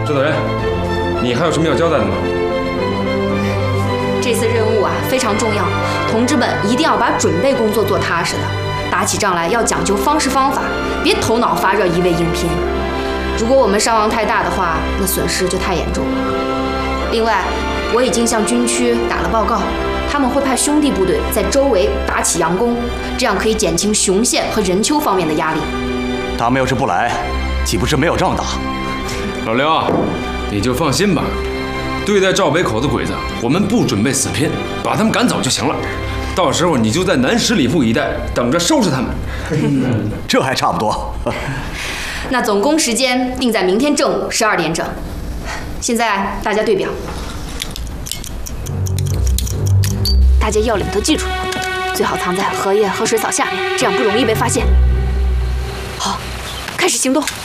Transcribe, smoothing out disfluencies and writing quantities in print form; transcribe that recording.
指导员，你还有什么要交代的吗？ 这次任务啊非常重要，同志们一定要把准备工作做踏实了。打起仗来要讲究方式方法，别头脑发热一味硬拼。如果我们伤亡太大的话，那损失就太严重了。另外，我已经向军区打了报告，他们会派兄弟部队在周围打起佯攻，这样可以减轻雄县和任丘方面的压力。 他们要是不来，岂不是没有仗打？ 老刘，你就放心吧。对待赵北口的鬼子，我们不准备死拼，把他们赶走就行了。到时候你就在南十里铺一带等着收拾他们。 这还差不多。 那总攻时间定在明天正午12点整。现在大家对表，大家要领都记住了，最好藏在荷叶和水草下面，这样不容易被发现。好，开始行动。